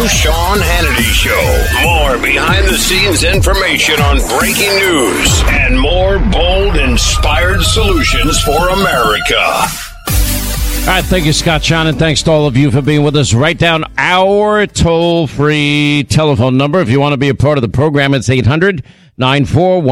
Sean Hannity Show. More behind-the-scenes information on breaking news and more bold, inspired solutions for America. All right, thank you, Scott Shannon. Thanks to all of you for being with us. Write down our toll-free telephone number. If you want to be a part of the program, it's 800-941.